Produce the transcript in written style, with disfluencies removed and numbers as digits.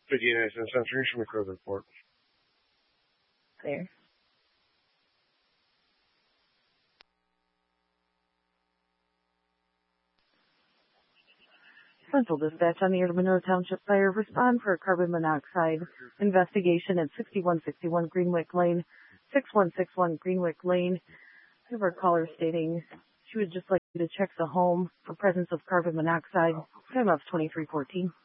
59 cents information record report. There. Central Dispatch on the air to Monroe Township Fire. Respond for a carbon monoxide investigation at 6161 Greenwick Lane, 6161 Greenwick Lane. I have our caller stating she would just like you to check the home for presence of carbon monoxide. Time of 2314.